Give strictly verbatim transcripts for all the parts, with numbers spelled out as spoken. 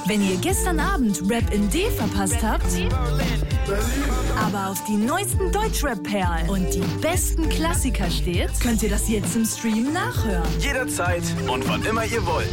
Wenn ihr gestern Abend Rap in D verpasst habt, aber auf die neuesten Deutschrap-Perlen und die besten Klassiker steht, könnt ihr das jetzt im Stream nachhören. Jederzeit und wann immer ihr wollt.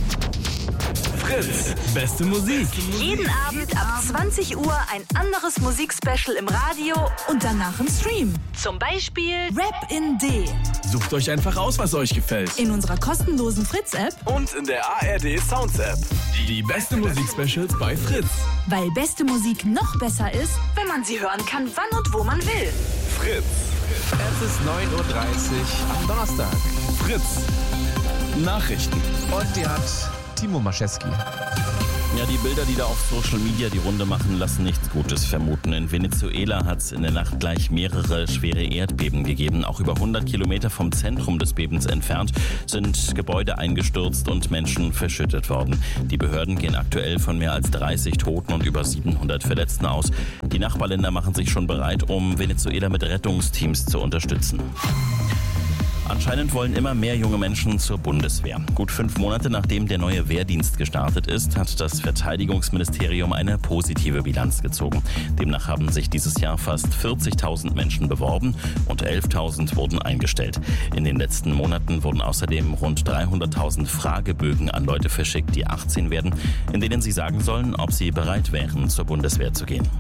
Fritz, beste Musik. Jeden Abend ab zwanzig Uhr ein anderes Musikspecial im Radio und danach im Stream. Zum Beispiel Rap in D. Sucht euch einfach aus, was euch gefällt. In unserer kostenlosen Fritz-App Und in der A R D Sounds App. Die beste Musikspecials bei Fritz. Weil beste Musik noch besser ist, wenn man sie hören kann, wann und wo man will. Fritz. Es ist neun Uhr dreißig am Donnerstag. Fritz. Nachrichten. Und die hat Timo Maschewski. Ja, die Bilder, die da auf Social Media die Runde machen, lassen nichts Gutes vermuten. In Venezuela hat es in der Nacht gleich mehrere schwere Erdbeben gegeben. Auch über hundert Kilometer vom Zentrum des Bebens entfernt sind Gebäude eingestürzt und Menschen verschüttet worden. Die Behörden gehen aktuell von mehr als dreißig Toten und über siebenhundert Verletzten aus. Die Nachbarländer machen sich schon bereit, um Venezuela mit Rettungsteams zu unterstützen. Anscheinend wollen immer mehr junge Menschen zur Bundeswehr. Gut fünf Monate nachdem der neue Wehrdienst gestartet ist, hat das Verteidigungsministerium eine positive Bilanz gezogen. Demnach haben sich dieses Jahr fast vierzigtausend Menschen beworben und elftausend wurden eingestellt. In den letzten Monaten wurden außerdem rund dreihunderttausend Fragebögen an Leute verschickt, die achtzehn werden, in denen sie sagen sollen, ob sie bereit wären, zur Bundeswehr zu gehen.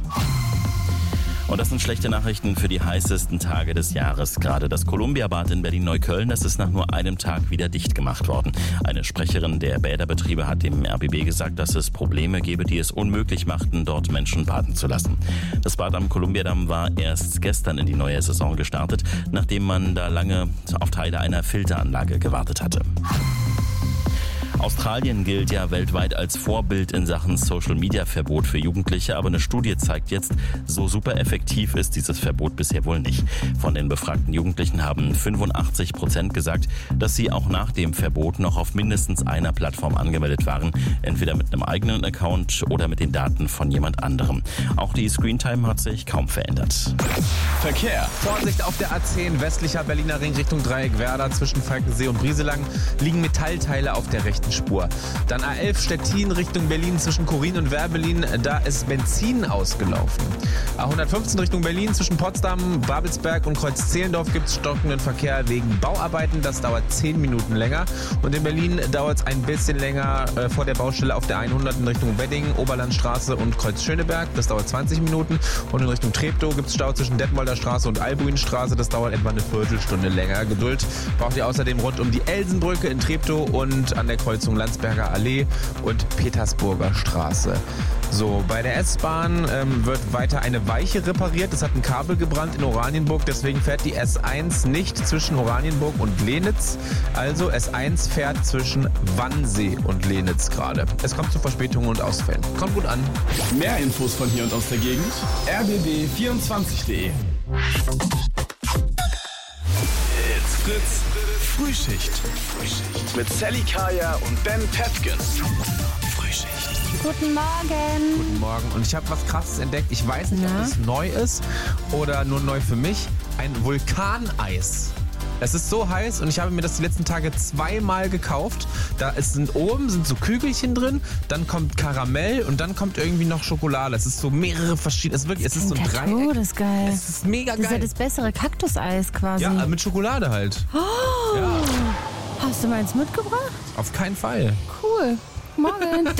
Und das sind schlechte Nachrichten für die heißesten Tage des Jahres. Gerade das Columbia-Bad in Berlin-Neukölln, das ist nach nur einem Tag wieder dicht gemacht worden. Eine Sprecherin der Bäderbetriebe hat dem R B B gesagt, dass es Probleme gebe, die es unmöglich machten, dort Menschen baden zu lassen. Das Bad am Columbiadamm war erst gestern in die neue Saison gestartet, nachdem man da lange auf Teile einer Filteranlage gewartet hatte. Australien gilt ja weltweit als Vorbild in Sachen Social-Media-Verbot für Jugendliche, aber eine Studie zeigt jetzt, so super effektiv ist dieses Verbot bisher wohl nicht. Von den befragten Jugendlichen haben fünfundachtzig Prozent gesagt, dass sie auch nach dem Verbot noch auf mindestens einer Plattform angemeldet waren, entweder mit einem eigenen Account oder mit den Daten von jemand anderem. Auch die Screentime hat sich kaum verändert. Verkehr. Vorsicht auf der A zehn, westlicher Berliner Ring Richtung Dreieck Werder, zwischen Falkensee und Brieselang liegen Metallteile auf der rechten Spur. Dann A elf Stettin Richtung Berlin zwischen Korin und Werbelin, da ist Benzin ausgelaufen. A hundertfünfzehn Richtung Berlin zwischen Potsdam, Babelsberg und Kreuz-Zehlendorf gibt es stockenden Verkehr wegen Bauarbeiten. Das dauert zehn Minuten länger. Und in Berlin dauert es ein bisschen länger äh, vor der Baustelle auf der hundert in Richtung Wedding, Oberlandstraße und Kreuz-Schöneberg. Das dauert zwanzig Minuten. Und in Richtung Treptow gibt es Stau zwischen Detmolder Straße und Albuinstraße. Das dauert etwa eine Viertelstunde länger. Geduld braucht ihr außerdem rund um die Elsenbrücke in Treptow und an der Kreuzung Landsberger Allee und Petersburger Straße. So, bei der S-Bahn ähm, wird weiter eine Weiche repariert. Es hat ein Kabel gebrannt in Oranienburg, deswegen fährt die S eins nicht zwischen Oranienburg und Lenitz. Also S eins fährt zwischen Wannsee und Lenitz gerade. Es kommt zu Verspätungen und Ausfällen. Kommt gut an. Mehr Infos von hier und aus der Gegend. r b b vierundzwanzig punkt d e. It's Fritz Frühschicht. Frühschicht. Mit Sally Kaya und Ben Petkin. Frühschicht. Guten Morgen. Guten Morgen. Und ich habe was Krasses entdeckt. Ich weiß nicht, Na? ob es neu ist oder nur neu für mich. Ein Vulkaneis. Es ist so heiß und ich habe mir das die letzten Tage zweimal gekauft. Da ist, sind oben sind so Kügelchen drin, dann kommt Karamell und dann kommt irgendwie noch Schokolade. Es ist so mehrere verschiedene. Es ist wirklich, es ist so ein Tattoo, Dreieck. das ist geil. Es ist mega Das ist ja geil. das bessere Kaktuseis quasi. Ja, mit Schokolade halt. Oh, Ja, hast du meins mitgebracht? auf keinen Fall. Cool. Morgen.